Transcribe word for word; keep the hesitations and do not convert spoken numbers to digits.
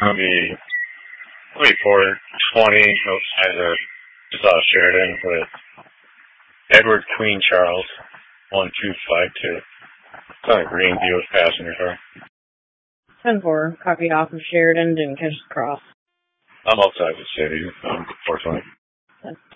I'll be twenty-four twenty outside of South Sheridan with Edward Queen Charles, one two five two. It's on a green Buick passenger car. ten four, copy off of Sheridan, didn't catch the cross. I'm outside the city, um, four twenty.